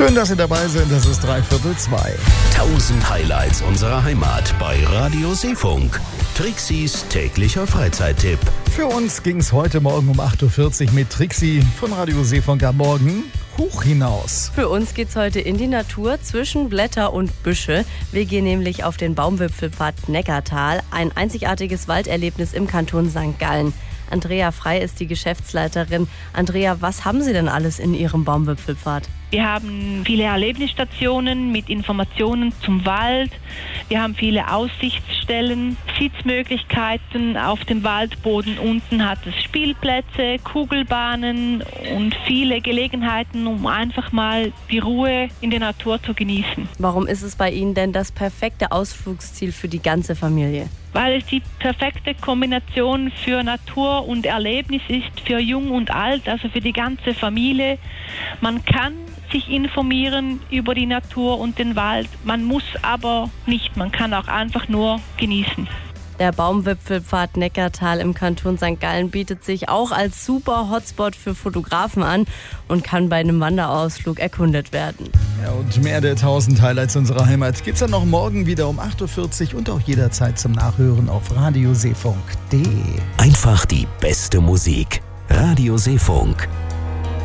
Schön, dass Sie dabei sind. Das ist 2:15. 1000 Highlights unserer Heimat bei Radio Seefunk. Trixis täglicher Freizeittipp. Für uns ging es heute Morgen um 8:40 Uhr mit Trixi von Radio Seefunk am Morgen hoch hinaus. Für uns geht's heute in die Natur zwischen Blätter und Büsche. Wir gehen nämlich auf den Baumwipfelpfad Neckartal, ein einzigartiges Walderlebnis im Kanton St. Gallen. Andrea Frei ist die Geschäftsleiterin. Andrea, was haben Sie denn alles in Ihrem Baumwipfelpfad? Wir haben viele Erlebnisstationen mit Informationen zum Wald. Wir haben viele Aussichtsstellen, Sitzmöglichkeiten auf dem Waldboden. Unten hat es Spielplätze, Kugelbahnen und viele Gelegenheiten, um einfach mal die Ruhe in der Natur zu genießen. Warum ist es bei Ihnen denn das perfekte Ausflugsziel für die ganze Familie? Weil es die perfekte Kombination für Natur und Erlebnis ist, für Jung und Alt, also für die ganze Familie. Man kann sich informieren über die Natur und den Wald, man muss aber nicht, man kann auch einfach nur genießen. Der Baumwipfelpfad Neckartal im Kanton St. Gallen bietet sich auch als super Hotspot für Fotografen an und kann bei einem Wanderausflug erkundet werden. Ja, und mehr der 1000 Highlights unserer Heimat gibt's dann noch morgen wieder um 8:40 Uhr und auch jederzeit zum Nachhören auf radioseefunk.de. Einfach die beste Musik. Radio Seefunk.